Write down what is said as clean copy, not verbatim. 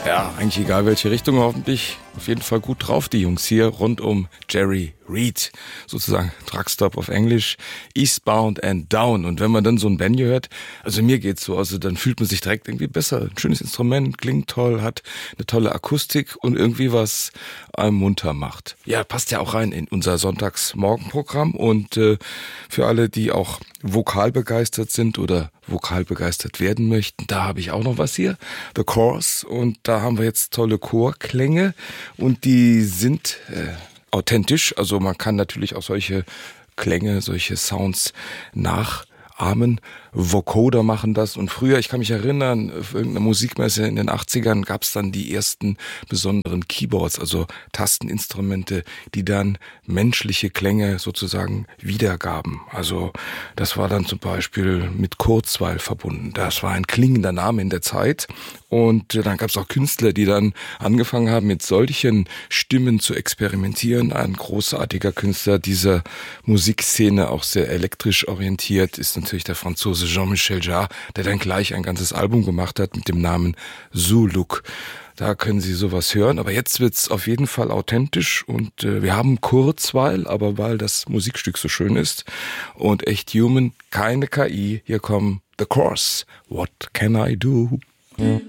Ja, eigentlich egal welche Richtung, hoffentlich auf jeden Fall gut drauf, die Jungs hier rund um Jerry Reed, sozusagen Truckstop auf Englisch, Eastbound and Down. Und wenn man dann so ein Banjo hört, also mir geht's so, also dann fühlt man sich direkt irgendwie besser. Ein schönes Instrument, klingt toll, hat eine tolle Akustik und irgendwie was einem munter macht. Ja, passt ja auch rein in unser Sonntagsmorgenprogramm und für alle, die auch vokal begeistert sind oder vokal begeistert werden möchten, da habe ich auch noch was hier, The Chorus, und da haben wir jetzt tolle Chorklänge und die sind authentisch, also man kann natürlich auch solche Klänge, solche Sounds nachahmen. Vocoder machen das und früher, ich kann mich erinnern, auf irgendeiner Musikmesse in den 80ern gab es dann die ersten besonderen Keyboards, also Tasteninstrumente, die dann menschliche Klänge sozusagen wiedergaben. Also das war dann zum Beispiel mit Kurzweil verbunden. Das war ein klingender Name in der Zeit und dann gab es auch Künstler, die dann angefangen haben, mit solchen Stimmen zu experimentieren. Ein großartiger Künstler dieser Musikszene, auch sehr elektrisch orientiert, ist natürlich der Franzose Jean-Michel Jarre, der dann gleich ein ganzes Album gemacht hat mit dem Namen Zoolook. Da können Sie sowas hören, aber jetzt wird's auf jeden Fall authentisch und wir haben Kurzweil, aber weil das Musikstück so schön ist und echt human, keine KI, hier kommen The Chorus, What Can I Do?